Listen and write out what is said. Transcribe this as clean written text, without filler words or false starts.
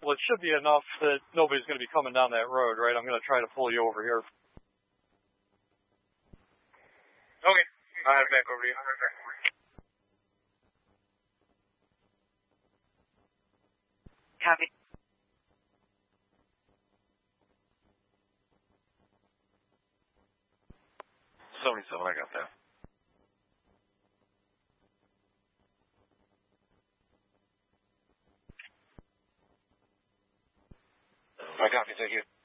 Well, it should be enough that nobody's going to be coming down that road, right? I'm going to try to pull you over here. Okay. I'll head back over to you. Copy. I got that. I copy, thank you.